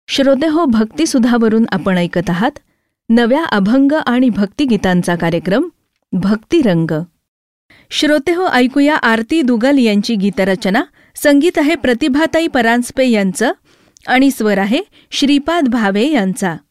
श्रोतेहो, भक्तिसुधावरून आपण ऐकत आहात नव्या अभंग आणि भक्तिगीतांचा कार्यक्रम भक्तिरंग. श्रोतेहो, ऐकूया आरती दुगल यांची गीतरचना. संगीत आहे प्रतिभाताई परांजपे यांचं आणि स्वर आहे श्रीपाद भावे यांचा.